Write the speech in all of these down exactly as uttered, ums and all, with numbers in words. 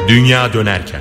Dünya dönerken.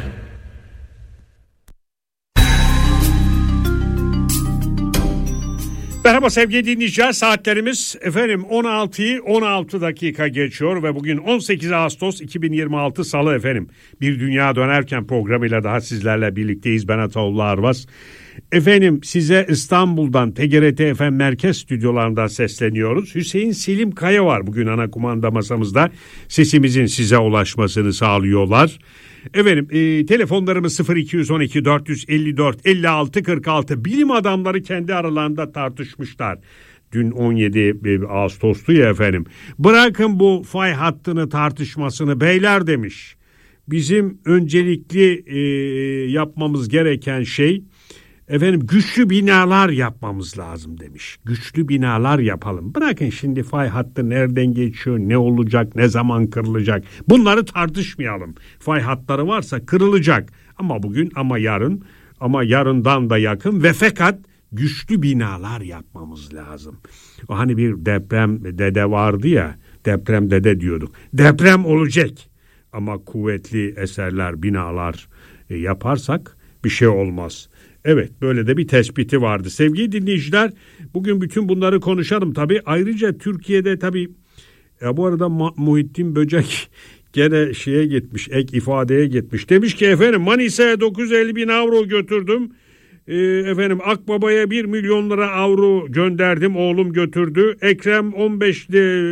Merhaba sevgili dinleyiciler, saatlerimiz efendim on altıyı on altı dakika geçiyor ve bugün on sekiz Ağustos iki bin yirmi altı Salı efendim. Bir Dünya Dönerken programıyla daha sizlerle birlikteyiz. Ben Ataullah Arvas. Efendim size İstanbul'dan T G R T F M Merkez Stüdyolarından sesleniyoruz. Hüseyin Selim Kaya var bugün ana kumanda masamızda. Sesimizin size ulaşmasını sağlıyorlar. Efendim e, telefonlarımız sıfır iki on iki dört yüz elli dört elli altı kırk altı. Bilim adamları kendi aralarında tartışmışlar. Dün on yedi Ağustos'tu ya efendim. Bırakın bu fay hattını tartışmasını beyler demiş. Bizim öncelikli e, yapmamız gereken şey efendim güçlü binalar yapmamız lazım demiş. Güçlü binalar yapalım. Bırakın şimdi fay hattı nereden geçiyor, ne olacak, ne zaman kırılacak. Bunları tartışmayalım. Fay hatları varsa kırılacak. Ama bugün, ama yarın, ama yarından da yakın ve fakat güçlü binalar yapmamız lazım. O hani bir deprem dede vardı ya, deprem dede diyorduk. Deprem olacak. Ama kuvvetli eserler, binalar yaparsak bir şey olmaz. Evet, böyle de bir tespiti vardı. Sevgili dinleyiciler, bugün bütün bunları konuşalım tabii. Ayrıca Türkiye'de tabii, ya bu arada Muhittin Böcek gene şeye gitmiş, ek ifadeye gitmiş. Demiş ki efendim Manisa'ya dokuz yüz elli bin avro götürdüm. Ee, efendim Akbaba'ya bir milyon lira avro gönderdim, oğlum götürdü. Ekrem on beş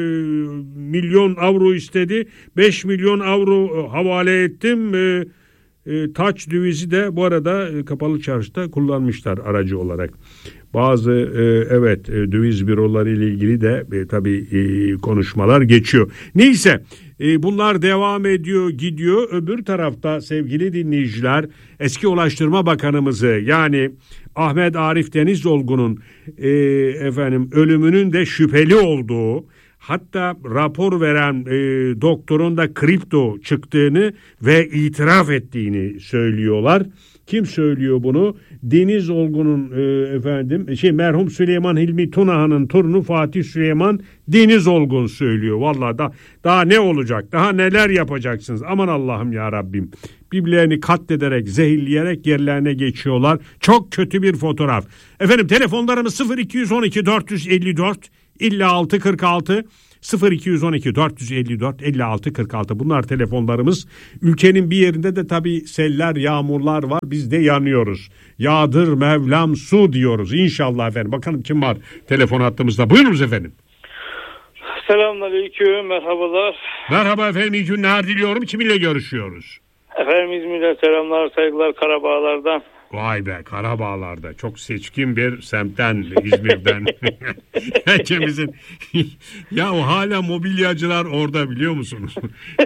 milyon avro istedi. beş milyon avro havale ettim. Ee, E, taç dövizi de bu arada e, kapalı çarşıda kullanmışlar aracı olarak. Bazı e, evet e, döviz büroları ile ilgili de e, tabii e, konuşmalar geçiyor. Neyse e, bunlar devam ediyor, gidiyor. Öbür tarafta sevgili dinleyiciler, eski Ulaştırma Bakanımızı yani Ahmet Arif Denizolgun'un e, efendim ölümünün de şüpheli olduğu, hatta rapor veren e, doktorun da kripto çıktığını ve itiraf ettiğini söylüyorlar. Kim söylüyor bunu? Deniz Olgun'un e, efendim şey merhum Süleyman Hilmi Tunahan'ın torunu Fatih Süleyman Deniz Olgun söylüyor. Vallahi da daha ne olacak? Daha neler yapacaksınız? Aman Allah'ım ya Rabbim. Birbirlerini katlederek, zehirleyerek yerlerine geçiyorlar. Çok kötü bir fotoğraf. Efendim telefonlarımız sıfır iki on iki dört yüz elli dört elli altı kırk altı sıfır iki on iki dört yüz elli dört elli altı kırk altı. Bunlar telefonlarımız. Ülkenin bir yerinde de tabii seller, yağmurlar var. Biz de yanıyoruz. Yağdır Mevlam su diyoruz. İnşallah efendim. Bakalım kim var telefon hattımızda. Buyurunuz efendim. Selamünaleyküm, merhabalar. Merhaba efendim, iyi günler diliyorum. Kiminle görüşüyoruz? Efendim İzmir'den selamlar, saygılar, Karabağlar'dan. Vay be, Karabağlar'da çok seçkin bir semtten, İzmir'den. Herkemizin ya o hala mobilyacılar orada, biliyor musunuz?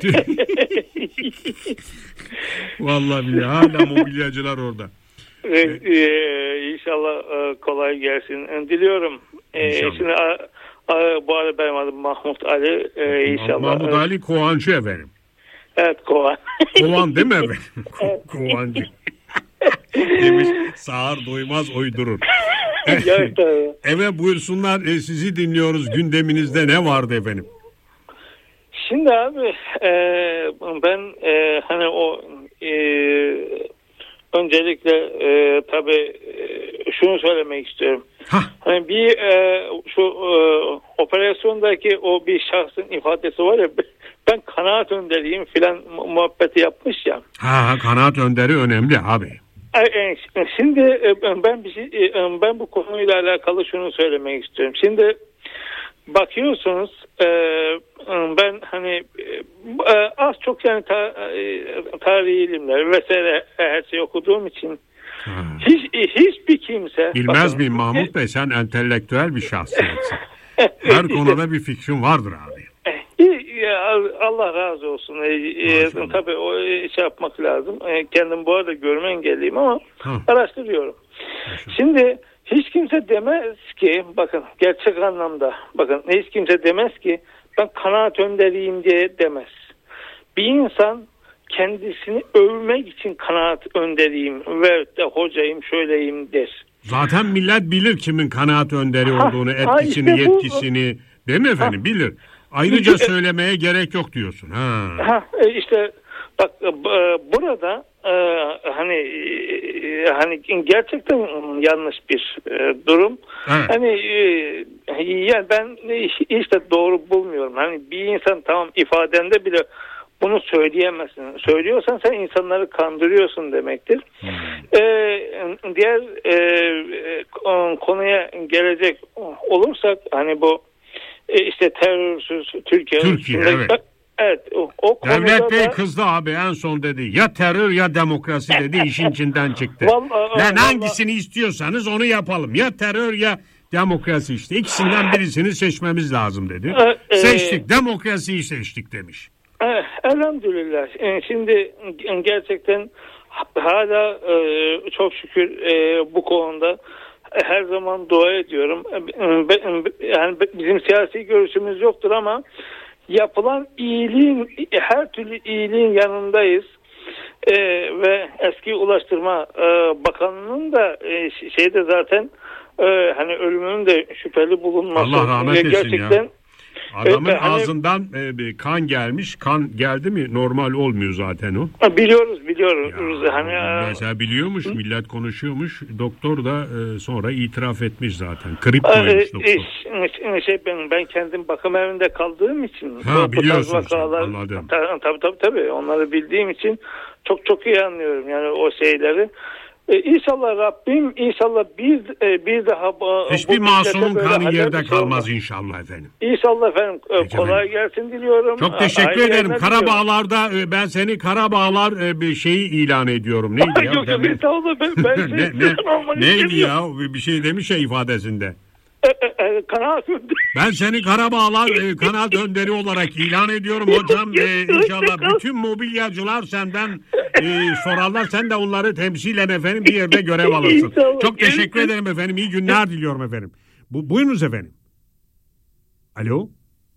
Vallahi bile hala mobilyacılar orada. Ee, e, inşallah e, kolay gelsin diliyorum. E, şimdi a, a, bu arada benim adım Mahmut Ali. E, inşallah. Mahmut Ali Kovancı efendim. Evet, Kovan. Kovan değil mi efendim? Ko- Kovancı. Demiş sağır doymaz oydurur. Evet, evet buyursunlar, e, sizi dinliyoruz. Gündeminizde ne vardı efendim? Şimdi abi e, ben e, hani o e, öncelikle e, tabii e, şunu söylemek istiyorum. Hah. Hani bir e, şu e, operasyondaki o bir şahsın ifadesi var ya, ben kanaat önderiyim filan muhabbeti yapmış ya. Ha, kanaat önderi önemli abi. Şimdi ben bir şey, ben bu konuyla alakalı şunu söylemek istiyorum. Şimdi bakıyorsunuz ben hani az çok yani tarihi ilimler vesaire her şey okuduğum için ha. hiç hiçbir kimse bilmez bakın, miyim Mahmut Bey, sen entelektüel bir şahsiyetsin. Her konuda bir fikrin vardır abi. Allah razı olsun. E, tabii o şey yapmak lazım. E, kendim bu arada görme engelliyim ama Hı. araştırıyorum. Maşallah. Şimdi hiç kimse demez ki, bakın gerçek anlamda, bakın hiç kimse demez ki ben kanaat önderiyim diye demez. Bir insan kendisini övmek için kanaat önderiyim ve de hocayım şöyleyim der. Zaten millet bilir kimin kanaat önderi olduğunu, ha, etkisini, ha işte yetkisini, bu, değil mi efendim? Ha. Bilir. Ayrıca söylemeye gerek yok diyorsun. Ha. Ha, işte Bak burada hani hani gerçekten yanlış bir durum. Evet. Hani yani ben işte doğru bulmuyorum. Hani bir insan tamam ifadende bile bunu söyleyemezsin. Söylüyorsan sen insanları kandırıyorsun demektir. Hmm. Ee, diğer e, konuya gelecek olursak hani bu e, işte terörsüz Türkiye. Türkiye evet. Evet. O, o Devlet Bey da... kızdı abi en son dedi. Ya terör ya demokrasi dedi işin içinden çıktı. Vallahi, Lan vallahi... hangisini istiyorsanız onu yapalım. Ya terör ya demokrasi işte. İkisinden birisini seçmemiz lazım dedi. Ee, Seçtik. Demokrasiyi seçtik demiş. Elhamdülillah. Şimdi gerçekten hala çok şükür bu konuda her zaman dua ediyorum. Yani bizim siyasi görüşümüz yoktur ama yapılan iyiliğin, her türlü iyiliğin yanındayız. Ve eski Ulaştırma Bakanı'nın da şeyde zaten hani ölümünün de şüpheli bulunması. Allah rahmet etsin gerçekten ya. Adamın evet, ağzından hani, kan gelmiş. Kan geldi mi normal olmuyor zaten o. Biliyoruz biliyoruz. Ya, hani mesela biliyormuş hı? Millet konuşuyormuş. Doktor da e, sonra itiraf etmiş zaten. Krip koymuş doktor. Şey, ben, ben kendim bakım evinde kaldığım için. Ha biliyorsunuz. Anladım. Tabii tabii tabii. Onları bildiğim için çok çok iyi anlıyorum yani o şeyleri. Ee, İnşallah Rabbim inşallah bir bir daha hiçbir masumun kanı yerde kalmaz şey inşallah efendim. İnşallah efendim. Peki kolay efendim. Gelsin diliyorum. Çok teşekkür Aynı ederim. Karabağlar'da ben seni Karabağlar bir şeyi ilan ediyorum. Neydi ya? Yok yok inşallah ben, ben şey ne, ne, neydi ya? Bir şey demiş ya ifadesinde. Kanal Ben seni Karabağlar e, kanal önderi olarak ilan ediyorum hocam. E, inşallah bütün mobilyacılar senden e, sorarlar. Sen de onları temsilen efendim bir yerde görev alırsın. Çok teşekkür ederim efendim. İyi günler diliyorum efendim. Bu, buyurunuz efendim. Alo.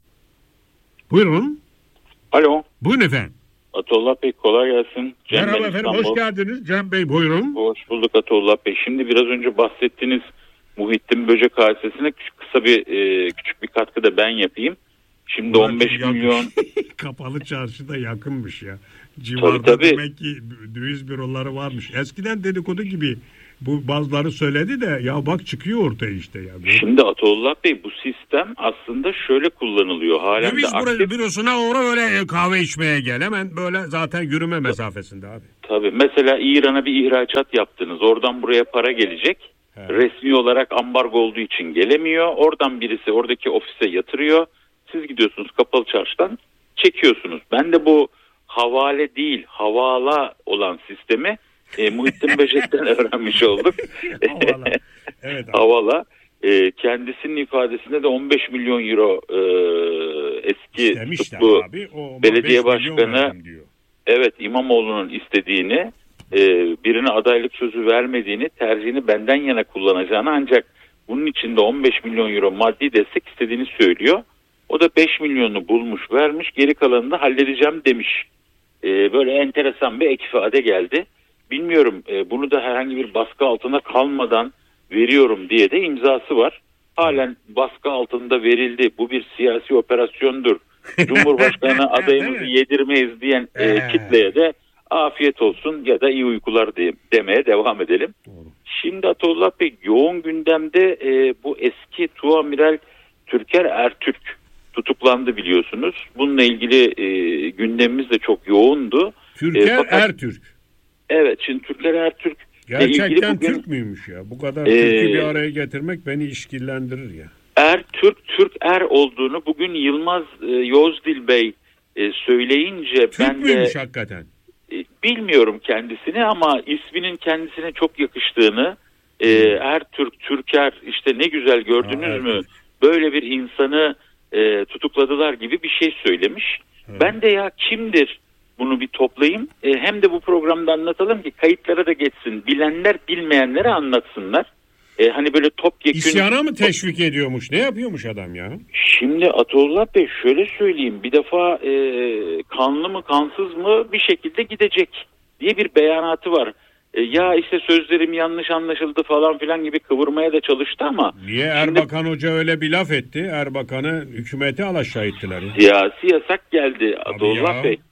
Buyurun. Alo. Buyurun efendim. Atollah Bey kolay gelsin. Cem Merhaba efendim İstanbul. Hoş geldiniz. Cem Bey buyurun. Hoş bulduk Atollah Bey. Şimdi biraz önce bahsettiğiniz Muhittin Böcek hadisesine kısa bir e, küçük bir katkı da ben yapayım. Şimdi Ulan on beş milyon kapalı çarşıda yakınmış ya. Civarda tabii, tabii. Demek ki döviz büroları varmış. Eskiden dedikodu gibi bu bazıları söyledi de ya bak çıkıyor ortaya işte ya. Şimdi Atollah Bey bu sistem aslında şöyle kullanılıyor. Halen döviz de aktif... bürosuna uğra öyle kahve içmeye gel. Hemen böyle zaten yürüme mesafesinde abi. Tabii mesela İran'a bir ihracat yaptınız. Oradan buraya para gelecek. Evet. Resmi olarak ambargo olduğu için gelemiyor. Oradan birisi oradaki ofise yatırıyor. Siz gidiyorsunuz kapalı çarşıdan çekiyorsunuz. Ben de bu havale değil havala olan sistemi e, Muhittin Böcek'ten öğrenmiş olduk. Havala. Evet, havala. E, kendisinin ifadesinde de on beş milyon euro e, eski tutuklu belediye başkanı evet İmamoğlu'nun istediğini e, birine adaylık sözü vermediğini tercihini benden yana kullanacağını ancak bunun için de on beş milyon euro maddi destek istediğini söylüyor. O da beş milyonunu bulmuş vermiş geri kalanını da halledeceğim demiş. E, böyle enteresan bir ek ifade geldi. Bilmiyorum e, bunu da herhangi bir baskı altına kalmadan veriyorum diye de imzası var. Halen baskı altında verildi. Bu bir siyasi operasyondur. Cumhurbaşkanı adayımızı yedirmeyiz diyen e, kitleye de afiyet olsun ya da iyi uykular diye, demeye devam edelim. Doğru. Şimdi Atollah Bey yoğun gündemde e, bu eski Tuamiral Türker Ertürk tutuklandı biliyorsunuz. Bununla ilgili e, gündemimiz de çok yoğundu. Türker e, fakat, Ertürk. Evet şimdi Türker Ertürk gerçekten bugün, Türk müymüş ya? Bu kadar e, Türk'ü bir araya getirmek beni işkillendirir ya. Ertürk Türk Er olduğunu bugün Yılmaz e, Yozdil Bey e, söyleyince Türk ben de... Türk müymüş hakikaten? E, bilmiyorum kendisini ama isminin kendisine çok yakıştığını e, Ertürk, Türker işte ne güzel gördünüz ha, mü? Böyle bir insanı e, tutukladılar gibi bir şey söylemiş. Evet. Ben de ya kimdir? Bunu bir toplayayım. E, hem de bu programda anlatalım ki kayıtlara da geçsin. Bilenler bilmeyenlere anlatsınlar. E, hani böyle topyekun... İsyana mı teşvik ediyormuş? Ne yapıyormuş adam ya? Şimdi Atollah Bey şöyle söyleyeyim. Bir defa e, kanlı mı kansız mı bir şekilde gidecek diye bir beyanatı var. E, ya işte sözlerim yanlış anlaşıldı falan filan gibi kıvırmaya da çalıştı ama... Niye Erbakan şimdi, Hoca öyle bir laf etti? Erbakan'ı hükümeti alaşağı ettiler. Siyasi yasak geldi Atollah Bey.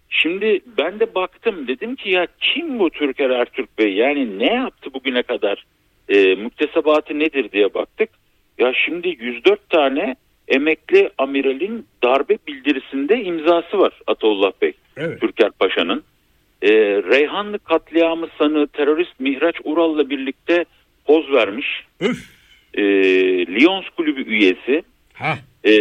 Şimdi ben de baktım, dedim ki ya kim bu Türker Ertürk Bey? Yani ne yaptı bugüne kadar? E, muktesebatı nedir diye baktık. Ya şimdi yüz dört tane emekli amiralin darbe bildirisinde imzası var Ataullah Bey. Evet. Türker Paşa'nın. E, Reyhanlı katliamı sanığı terörist Mihraç Ural'la birlikte poz vermiş. E, Lions Kulübü üyesi. E,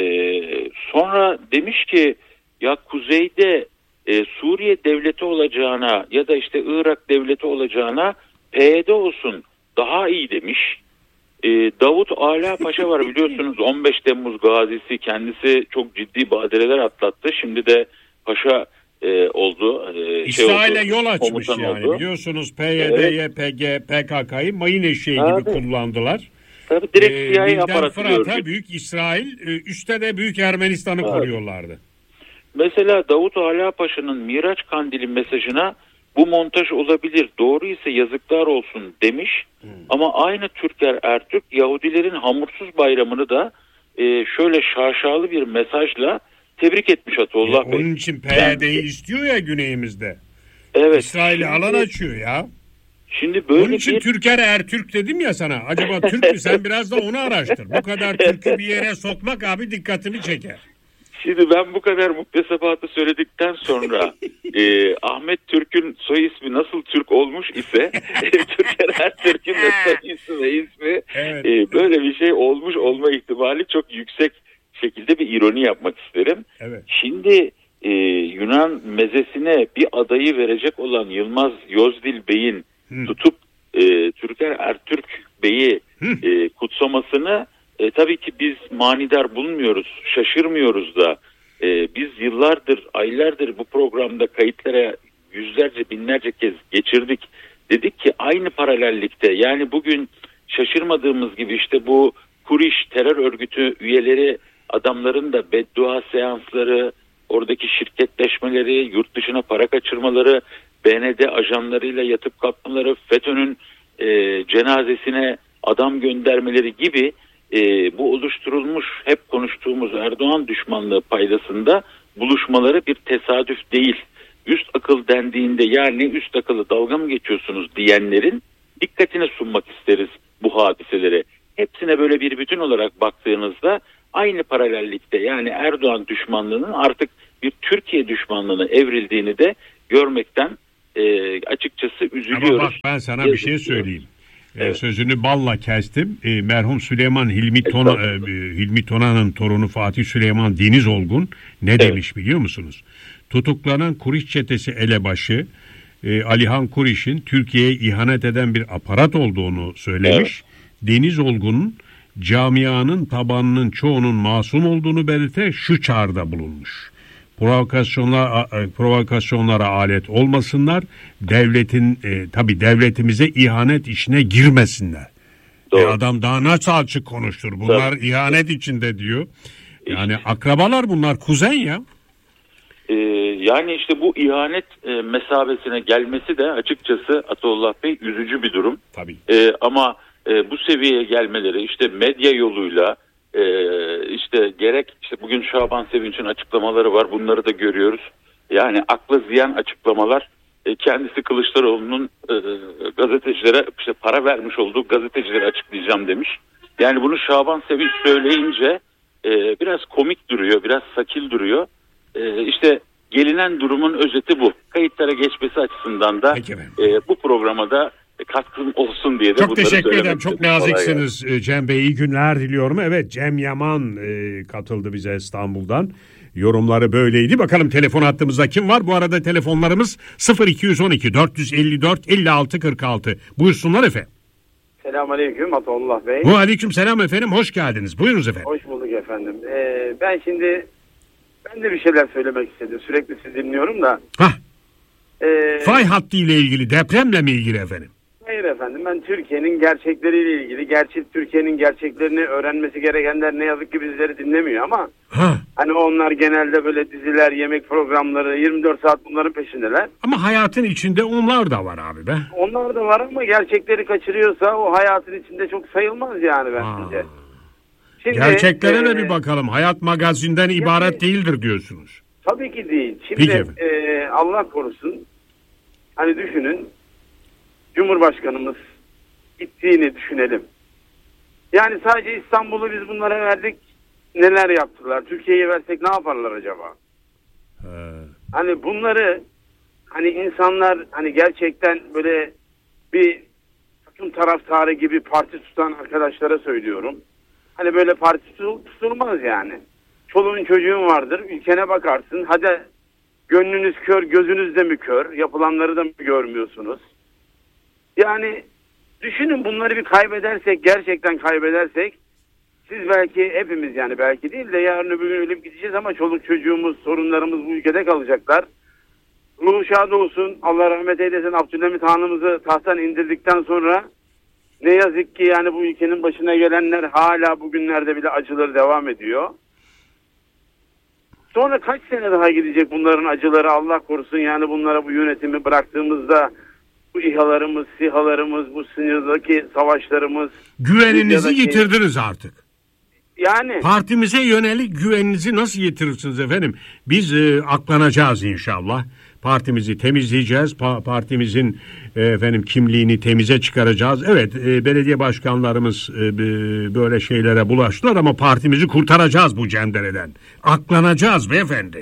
sonra demiş ki ya kuzeyde e, Suriye devleti olacağına ya da işte Irak devleti olacağına P Y D olsun daha iyi demiş. E, Davut Ala Paşa var biliyorsunuz, on beş Temmuz gazisi, kendisi çok ciddi badireler atlattı. Şimdi de paşa e, oldu. E, İsrail'e şey yol açmış yani oldu. Biliyorsunuz P Y D'ye, evet. P G, P K K'yı mayın eşeği Abi. gibi kullandılar. Tabii direkt C I A ee, aparatı Fırat'a büyük İsrail, üstte de büyük Ermenistan'ı evet. koruyorlardı. Mesela Davut Ala Paşa'nın Miraç Kandili mesajına bu montaj olabilir, doğru ise yazıklar olsun demiş. Hmm. Ama aynı Türker Ertürk Yahudilerin hamursuz bayramını da e, şöyle şaşalı bir mesajla tebrik etmiş Ataullah e, Bey. Onun için P Y D'yi yani, istiyor ya güneyimizde. Evet. İsrail'e alan açıyor ya. Şimdi böyle Onun için bir... Türker Ertürk dedim ya sana. Acaba Türk mü? Sen biraz da onu araştır. Bu kadar Türk'ü bir yere sokmak abi dikkatini çeker. Şimdi ben bu kadar muktesebatı söyledikten sonra e, Ahmet Türk'ün soy ismi nasıl Türk olmuş ise Türker Ertürk'ün de soy ismi ve ismi evet. e, böyle bir şey olmuş olma ihtimali çok yüksek şekilde bir ironi yapmak isterim. Evet. Şimdi e, Yunan mezesine bir adayı verecek olan Yılmaz Yozdil Bey'in hmm. tutup e, Türker Ertürk Bey'i hmm. e, kutsamasını E, tabii ki biz manidar bulmuyoruz, şaşırmıyoruz da e, biz yıllardır, aylardır bu programda kayıtlara yüzlerce, binlerce kez geçirdik. Dedik ki aynı paralellikte, yani bugün şaşırmadığımız gibi işte bu Kuriş terör örgütü üyeleri, adamların da beddua seansları, oradaki şirketleşmeleri, yurt dışına para kaçırmaları, B N D ajanlarıyla yatıp kalkmaları, FETÖ'nün e, cenazesine adam göndermeleri gibi e, bu oluşturulmuş, hep konuştuğumuz Erdoğan düşmanlığı paydasında buluşmaları bir tesadüf değil. Üst akıl dendiğinde ya ne üst akıllı, dalga mı geçiyorsunuz diyenlerin dikkatine sunmak isteriz bu hadiseleri. Hepsine böyle bir bütün olarak baktığınızda aynı paralellikte, yani Erdoğan düşmanlığının artık bir Türkiye düşmanlığına evrildiğini de görmekten e, açıkçası üzülüyoruz. Ama bak ben sana Yazık bir şey söyleyeyim. Evet. Ee, sözünü balla kestim. Ee, merhum Süleyman Hilmi Tona, e, Hilmi Tona'nın torunu Fatih Süleyman Deniz Olgun ne evet. demiş biliyor musunuz? Tutuklanan Kuriş çetesi elebaşı e, Alihan Kuriş'in Türkiye'ye ihanet eden bir aparat olduğunu söylemiş. Evet. Deniz Olgun'un camianın tabanının çoğunun masum olduğunu belirterek şu çağrıda bulunmuş. Provokasyonlar, provokasyonlara alet olmasınlar. Devletin e, tabii devletimize ihanet işine girmesinler. E adam daha nasıl açık konuştur? Bunlar tabii. ihanet içinde diyor. Yani işte, akrabalar bunlar, kuzen ya. E, yani işte bu ihanet e, mesabesine gelmesi de açıkçası Ataullah Bey üzücü bir durum. Tabii. E, ama e, bu seviyeye gelmeleri işte medya yoluyla, Ee, işte gerek işte bugün Şaban Sevinç'in açıklamaları var, bunları da görüyoruz. Yani akla ziyan açıklamalar. E, kendisi Kılıçdaroğlu'nun e, gazetecilere işte para vermiş olduğu gazetecilere açıklayacağım demiş. Yani bunu Şaban Sevinç söyleyince e, biraz komik duruyor, biraz sakil duruyor. E, işte gelinen durumun özeti bu. Kayıtlara geçmesi açısından da e, bu programa da katkım olsun diye de çok teşekkür ederim. Çok naziksiniz Cem Bey. İyi günler diliyorum. Evet, Cem Yaman e, katıldı bize İstanbul'dan. Yorumları böyleydi. Bakalım telefon hattımızda kim var? Bu arada telefonlarımız sıfır iki on iki dört yüz dört elli altı kırk altı. Buyursunlar efendim. Selamünaleyküm Ataullah Bey. Bu aleyküm selam efendim. Hoş geldiniz. Buyurunuz efendim. Hoş bulduk efendim. Ee, ben şimdi ben de bir şeyler söylemek istedim. Sürekli sizi dinliyorum da. Hah. Ee, Fay hattı ile ilgili, depremle mi ilgili efendim? Hayır efendim, ben Türkiye'nin gerçekleriyle ilgili, gerçek Türkiye'nin gerçeklerini öğrenmesi gerekenler ne yazık ki bizleri dinlemiyor ama ha. Hani onlar genelde böyle diziler, yemek programları, yirmi dört saat bunların peşindeler. Ama hayatın içinde onlar da var abi be. Onlar da var ama gerçekleri kaçırıyorsa o hayatın içinde çok sayılmaz yani bence. Şimdi, Gerçeklere e, de bir bakalım. Hayat magazinden ibaret yani, değildir diyorsunuz. Tabii ki değil. Şimdi e, Allah korusun, hani düşünün, Cumhurbaşkanımız gittiğini düşünelim. Yani sadece İstanbul'u biz bunlara verdik, neler yaptılar? Türkiye'ye versek ne yaparlar acaba? He. Hani bunları, hani insanlar hani gerçekten böyle bir takım taraftarı gibi parti tutan arkadaşlara söylüyorum. Hani böyle parti tutulmaz yani. Çoluğun çocuğun vardır, ülkene bakarsın. Hadi gönlünüz kör, gözünüz de mi kör? Yapılanları da mı görmüyorsunuz? Yani düşünün, bunları bir kaybedersek, gerçekten kaybedersek, siz belki, hepimiz yani belki değil de yarın öbür gün ölüp gideceğiz ama çoluk çocuğumuz, sorunlarımız bu ülkede kalacaklar. Ruhu şad olsun, Allah rahmet eylesin, Abdülhamit Han'ımızı tahttan indirdikten sonra ne yazık ki yani bu ülkenin başına gelenler hala bugünlerde bile acıları devam ediyor. Sonra kaç sene daha gidecek bunların acıları, Allah korusun. Yani bunlara bu yönetimi bıraktığımızda bu İHA'larımız, SİHA'larımız, bu sınırdaki savaşlarımız... Güveninizi Libya'daki... yitirdiniz artık. Yani... Partimize yönelik güveninizi nasıl yitirirsiniz efendim? Biz e, aklanacağız inşallah. Partimizi temizleyeceğiz. Pa- partimizin e, efendim kimliğini temize çıkaracağız. Evet, e, belediye başkanlarımız e, böyle şeylere bulaştılar ama partimizi kurtaracağız bu cendereden. Aklanacağız beyefendi.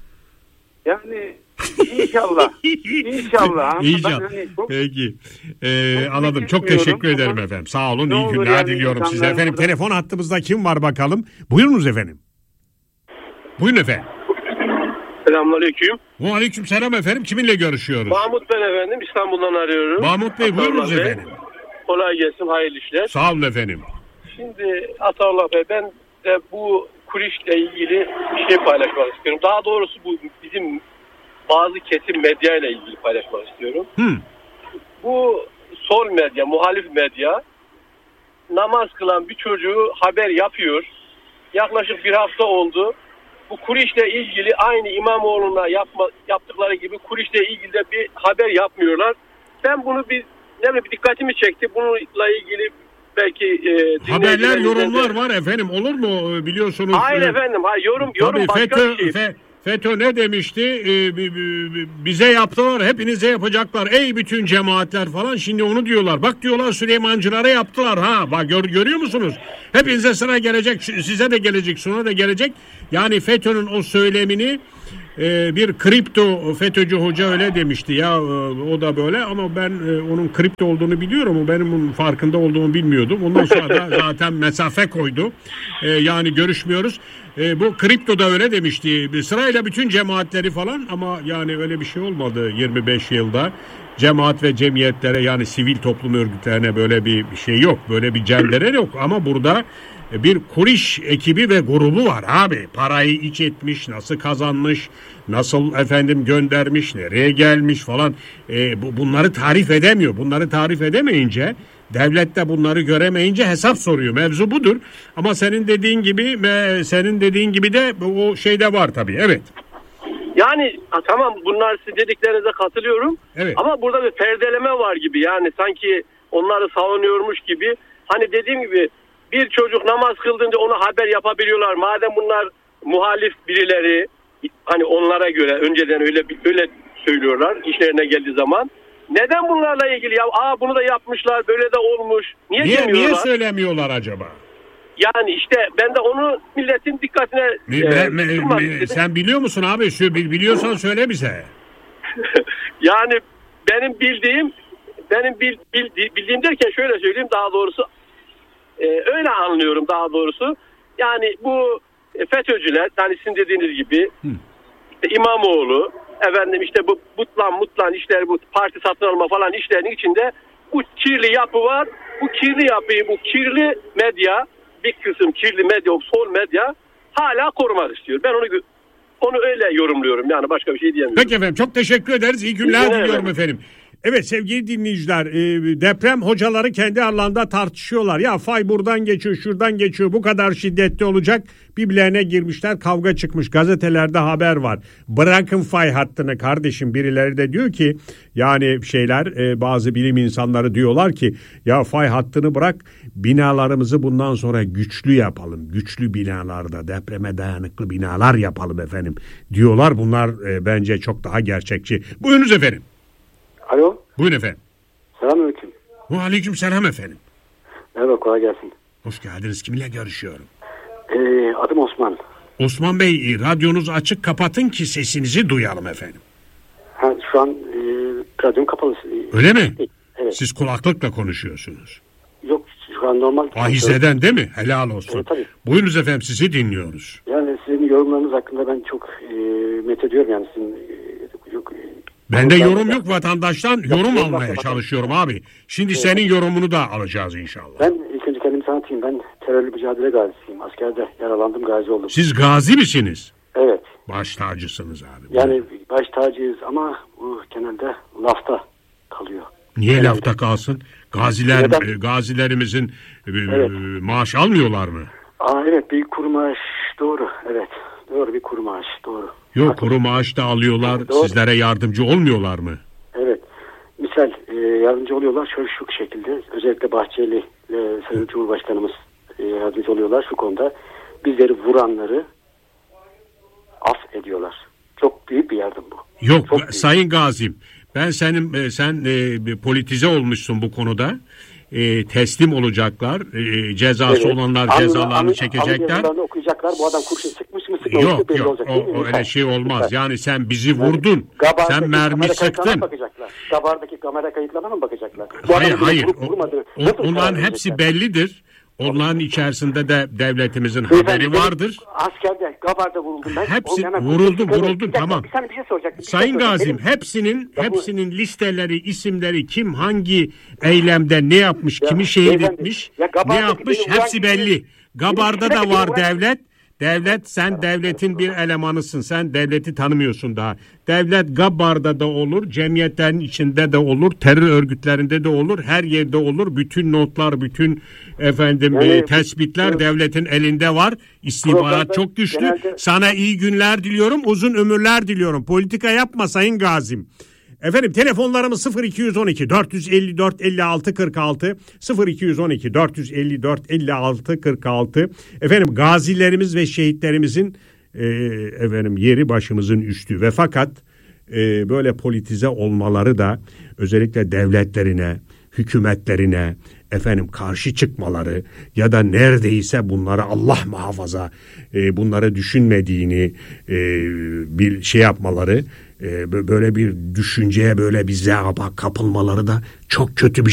Yani inşallah. İnşallah. İnşallah. Hani çok... Peki. Ee, anladım. Çok teşekkür ederim ama... efendim. Sağ olun. Ne İyi günler yani diliyorum size. Efendim burada... telefon hattımızda kim var bakalım? Buyurunuz efendim. Buyurun efendim. Selamünaleyküm. Aleyküm selam efendim. Kiminle görüşüyoruz? Mahmut ben efendim. İstanbul'dan arıyorum. Mahmut Bey buyurunuz efendim. Kolay gelsin. Hayırlı işler. Sağ olun efendim. Şimdi Ataullah Bey, ben de bu Kuriş'le ilgili bir şey paylaşmak istiyorum. Daha doğrusu bu bizim bazı kesim medya ile ilgili paylaşmak istiyorum. Hmm. Bu sol medya, muhalif medya namaz kılan bir çocuğu haber yapıyor. Yaklaşık bir hafta oldu. Bu Kuriş'le ilgili aynı İmamoğlu'na yapma, yaptıkları gibi Kuriş'le ilgili de bir haber yapmıyorlar. Ben bunu bir, ne bileyim, bir dikkatimi çekti. Bununla ilgili belki e, haberler, yorumlar de... var efendim. Olur mu biliyorsunuz? Hayır e... efendim. Hayır, yorum yorum Tabii, başka FETÖ, bir şey. Fe... FETÖ ne demişti? Ee, bize yaptılar, hepinize yapacaklar. Ey bütün cemaatler falan, şimdi onu diyorlar. Bak diyorlar, Süleymancılara yaptılar. Ha bak gör, görüyor musunuz? Hepinize sıra gelecek, size de gelecek, sonra da gelecek. Yani FETÖ'nün o söylemini e, bir kripto FETÖ'cü hoca öyle demişti ya, e, o da böyle, ama ben e, onun kripto olduğunu biliyorum. O benim onun farkında olduğumu bilmiyordum. Ondan sonra da zaten mesafe koydu. E, yani görüşmüyoruz. E, bu kripto da öyle demişti. Sırayla bütün cemaatleri falan, ama yani öyle bir şey olmadı yirmi beş yılda. Cemaat ve cemiyetlere, yani sivil toplum örgütlerine böyle bir şey yok. Böyle bir cendere yok. Ama burada bir Kuriş ekibi ve grubu var abi. Parayı iç etmiş, nasıl kazanmış, nasıl efendim göndermiş, nereye gelmiş falan. E, bu, bunları tarif edemiyor. Bunları tarif edemeyince, devlet de bunları göremeyince hesap soruyor. Mevzu budur. Ama senin dediğin gibi ve senin dediğin gibi de o şeyde var tabii. Evet. Yani tamam, bunlar sizin dediklerinize katılıyorum. Evet. Ama burada bir perdeleme var gibi. Yani sanki onları savunuyormuş gibi. Hani dediğim gibi bir çocuk namaz kıldığında ona haber yapabiliyorlar. Madem bunlar muhalif birileri, hani onlara göre önceden öyle öyle söylüyorlar işlerine geldiği zaman. Neden bunlarla ilgili ya? Aa bunu da yapmışlar, böyle de olmuş. Niye niye, demiyorlar? Niye söylemiyorlar acaba? Yani işte ben de onu milletin dikkatine... Me, e, me, me, sen biliyor musun abi? Şu, biliyorsan söyle bize. Yani benim bildiğim, benim bil, bil, bildiğim derken şöyle söyleyeyim, daha doğrusu e, öyle anlıyorum daha doğrusu. Yani bu FETÖ'cüler, yani sizin dediğiniz gibi işte İmamoğlu, efendim işte bu mutlan mutlan işler, bu parti satın alma falan işlerinin içinde bu kirli yapı var. Bu kirli yapıyı, bu kirli medya, bir kısım kirli medya, sol medya hala korumak istiyor. Ben onu onu öyle yorumluyorum, yani başka bir şey diyemiyorum. Peki efendim, çok teşekkür ederiz. İyi günler diliyorum efendim. Evet sevgili dinleyiciler, e, deprem hocaları kendi aralarında tartışıyorlar. Ya fay buradan geçiyor, şuradan geçiyor, bu kadar şiddetli olacak. Birbirlerine girmişler, kavga çıkmış. Gazetelerde haber var. Bırakın fay hattını kardeşim. Birileri de diyor ki yani şeyler e, bazı bilim insanları diyorlar ki ya fay hattını bırak, binalarımızı bundan sonra güçlü yapalım. Güçlü binalarda depreme dayanıklı binalar yapalım efendim diyorlar. Bunlar e, bence çok daha gerçekçi. Buyurunuz efendim. Alo. Buyurun efendim. Selamünaleyküm. Aleyküm selam efendim. Merhaba, kolay gelsin. Hoş geldiniz. Kiminle görüşüyorum? Ee, adım Osman. Osman Bey, radyonuz açık, kapatın ki sesinizi duyalım efendim. Ha, şu an e, radyom kapalı. Öyle mi? Evet. Siz kulaklıkla konuşuyorsunuz. Yok, şu an normal. Ahizeden değil mi? Helal olsun. Evet, tabii. Buyurunuz efendim, sizi dinliyoruz. Yani sizin yorumlarınız hakkında ben çok e, met ediyorum yani sizin e, yok. E, Bende yorum yok, vatandaştan yok, yorum yok, almaya yok, çalışıyorum abi. Şimdi evet. Senin yorumunu da alacağız inşallah. Ben ilk önce kendimi tanıtayım. Ben terörle mücadele gazisiyim. Askerde yaralandım, gazi oldum. Siz gazi misiniz? Evet. Baş tacısınız abi. Yani baş tacıyız ama bu genelde lafta kalıyor. Niye genelde. lafta kalsın? Gaziler, Neden? e, gazilerimizin e, Evet. maaş almıyorlar mı? Aa, evet, bir kuru maaş, doğru, evet. Doğru, bir kuru maaş, doğru. Yok, Haklısın. kuru maaş da alıyorlar. Doğru. Sizlere yardımcı olmuyorlar mı? Evet. Misal e, yardımcı oluyorlar şöyle şu şekilde. Özellikle Bahçeli ve Sayın Cumhurbaşkanımız e, yardımcı oluyorlar şu konuda. Bizleri vuranları af ediyorlar. Çok büyük bir yardım bu. Yok Çok büyük. Sayın Gazim, ben senin e, sen e, politize olmuşsun bu konuda. E, teslim olacaklar. E, cezası Evet. olanlar Anı- cezalarını anı- çekecekler. anı okuyacaklar. Bu adam kurşun sıkmış mı sıkmamış mı Yok belli yok olacak. o, değil mi? o öyle şey olmaz. Lütfen. Yani sen bizi vurdun. Gabardaki Sen mermi kamera kayıtlarına sıktın. bakacaklar. Gabardaki kamera kayıtlarına mı bakacaklar? Hayır adamın hayır. vurup O, vurmadığı o, nasıl onların karar hepsi verecekler? bellidir. Onların içerisinde de devletimizin Beyefendi, haberi benim vardır. Askerde Gabar'da vuruldum ben. Hepsi Onu hemen- vuruldun Evet, vuruldun bir dakika, tamam. Bir saniye bir şey soracaktım. Bir Sayın şey Gazim, soracaktım. hepsinin Ya bu- hepsinin listeleri, isimleri, kim hangi eylemde ne yapmış, Ya, kimi şehit beyefendi, etmiş, ya ne Gabardaki yapmış beni vuran hepsi kişinin- belli. Gabar'da Benim- da var beni vuran- devlet. Devlet, sen devletin bir elemanısın. Sen devleti tanımıyorsun daha. Devlet Gabar'da da olur, cemiyetlerin içinde de olur, terör örgütlerinde de olur, her yerde olur. Bütün notlar, bütün efendim Yani, e, tespitler bu- devletin elinde var. İstihbarat Programda çok güçlü. genelde- Sana iyi günler diliyorum, uzun ömürler diliyorum. Politika yapma Sayın Gazim. Efendim telefonlarımız sıfır iki on iki dört elli dört elli altı kırk altı sıfır iki on iki dört elli dört elli altı kırk altı. Efendim gazilerimiz ve şehitlerimizin e, efendim yeri başımızın üstü ve fakat e, böyle politize olmaları da özellikle devletlerine, hükümetlerine efendim karşı çıkmaları ya da neredeyse bunları Allah muhafaza e, bunları düşünmediğini e, bir şey yapmaları, e, böyle bir düşünceye böyle bir zeaba kapılmaları da çok kötü bir